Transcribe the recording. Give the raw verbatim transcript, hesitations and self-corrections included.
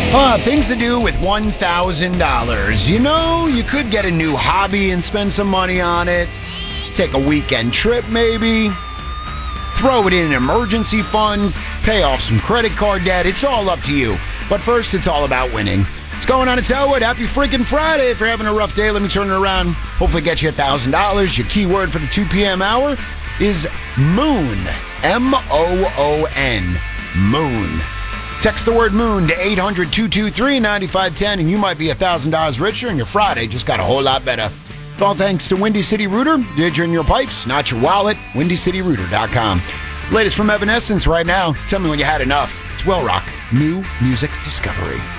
Uh, things to do with one thousand dollars. You know, you could get a new hobby and spend some money on it. Take a weekend trip, maybe. Throw it in an emergency fund. Pay off some credit card debt. It's all up to you. But first, it's all about winning. What's going on? It's Elwood. Happy freaking Friday. If you're having a rough day, let me turn it around. Hopefully get you one thousand dollars. Your keyword for the two p.m. hour is moon. M O O N. Moon. Text the word moon to eight hundred, two two three, nine five one zero and you might be one thousand dollars richer and your Friday just got a whole lot better. All thanks to Windy City Rooter. Did you in your pipes, not your wallet. windy city rooter dot com. Latest from Evanescence right now. Tell me when you had enough. It's Well Rock. New music discovery.